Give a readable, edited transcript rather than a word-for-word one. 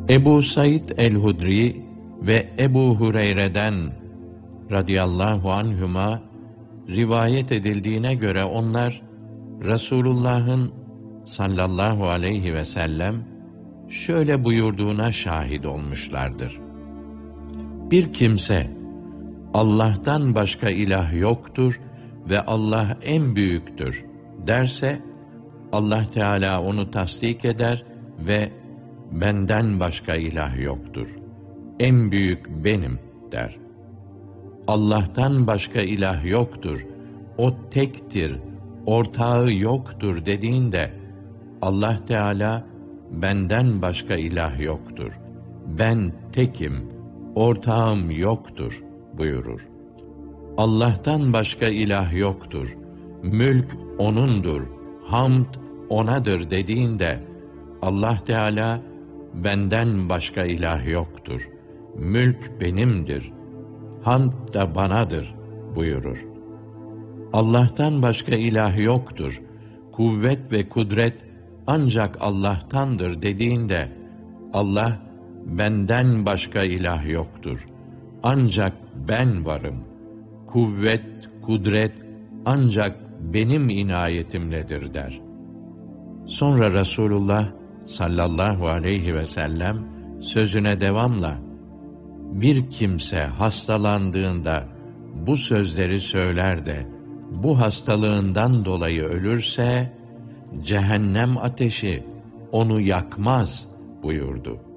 Ebu Said el-Hudri ve Ebu Hureyre'den radıyallahu anhuma rivayet edildiğine göre onlar Resulullah'ın sallallahu aleyhi ve sellem şöyle buyurduğuna şahit olmuşlardır. Bir kimse Allah'tan başka ilah yoktur ve Allah en büyüktür derse, Allah Teala onu tasdik eder ve benden başka ilah yoktur, en büyük benim der. Allah'tan başka ilah yoktur, o tektir, ortağı yoktur dediğinde, Allah Teala benden başka ilah yoktur, ben tekim, ortağım yoktur buyurur. Allah'tan başka ilah yoktur, mülk O'nundur, hamd O'nadır dediğinde, Allah Teala benden başka ilah yoktur, mülk benimdir, hamd da banadır buyurur. Allah'tan başka ilah yoktur, kuvvet ve kudret ancak Allah'tandır dediğinde, Allah benden başka ilah yoktur, ancak ben varım, kuvvet, kudret ancak benim inayetimledir der. Sonra Resulullah sallallahu aleyhi ve sellem sözüne devamla, bir kimse hastalandığında bu sözleri söyler de bu hastalığından dolayı ölürse cehennem ateşi onu yakmaz buyurdu.